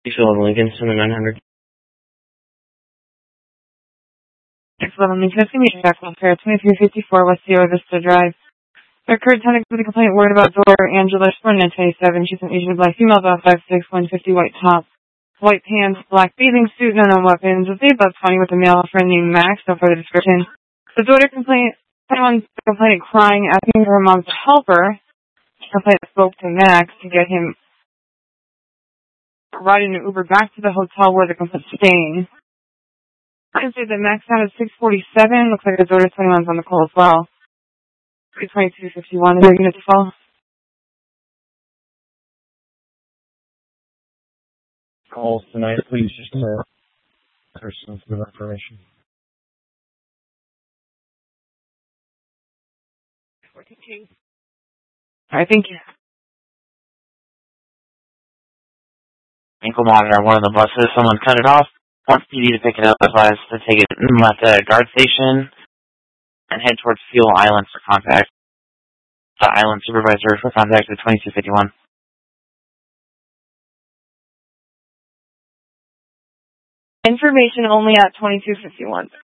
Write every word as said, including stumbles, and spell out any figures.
Philip Lincoln, Center nine hundred. six eleven Lincoln, Meeting Jacksonville Fair, twenty-three fifty-four West Sierra Vista Drive. The occurred tenant with a complaint worried about daughter Angela Spurn at twenty-seven. She's an Asian black female, about five six, one fifty, white top, white pants, black bathing suit, no known weapons. Was above twenty with a male friend named Max, no further description. The daughter complained, someone complained crying, asking for her mom to help her. The complainant spoke to Max to get him riding an Uber back to the hotel where the complaint was staying. I can say that Max sounded six forty-seven. Looks like the daughter twenty-one's on the call as well. three twenty-two fifty-one. Is there a unit to call? Calls tonight, please just uh, for some information. All right, thank you. Ankle monitor, one of the buses, someone cut it off. Wants P D to pick it up, advised to take it at the guard station and head towards Fuel Island for contact. The island supervisor for contact at twenty-two fifty-one. Information only at twenty-two fifty-one.